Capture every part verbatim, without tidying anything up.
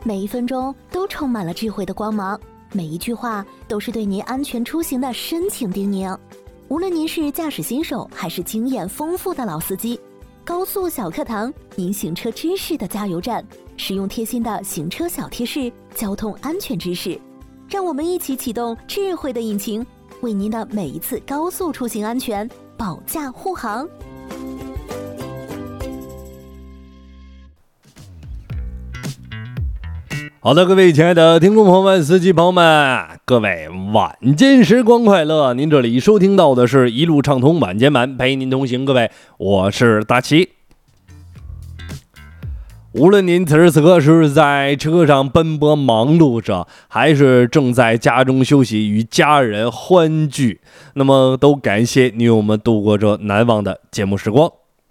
每一分钟都充满了智慧的光芒，每一句话都是对您安全出行的深情叮咛。无论您是驾驶新手还是经验丰富的老司机，高速小课堂，您行车知识的加油站，实用贴心的行车小贴士，交通安全知识。让我们一起启动智慧的引擎，为您的每一次高速出行安全保驾护航。 好的，各位亲爱的听众朋友们、司机朋友们，各位晚间时光快乐！您这里收听到的是一路畅通晚间版，陪您同行。各位，我是大齐。无论您此时此刻是在车上奔波忙碌着，还是正在家中休息与家人欢聚，那么都感谢你与我们度过这难忘的节目时光。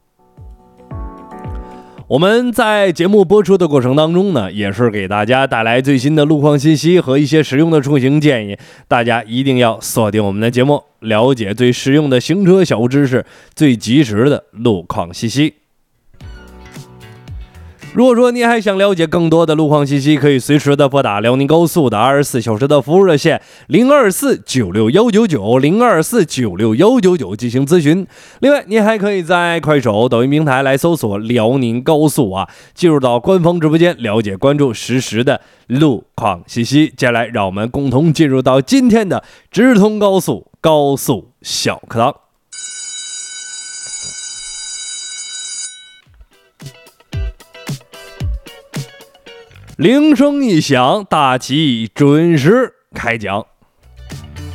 我们在节目播出的过程当中呢，也是给大家带来最新的路况信息和一些实用的出行建议，大家一定要锁定我们的节目，了解最实用的行车小知识，最及时的路况信息。如果说你还想了解更多的路况信息，可以随时的拨打辽宁高速的二十四小时的服务热线零二四九六一九九零二四九六一九九进行咨询。另外，你还可以在快手、抖音平台来搜索辽宁高速啊，进入到官方直播间，了解关注实时的路况信息。接下来，让我们共同进入到今天的直通高速高速小课堂。铃声一响，大齐准时开讲。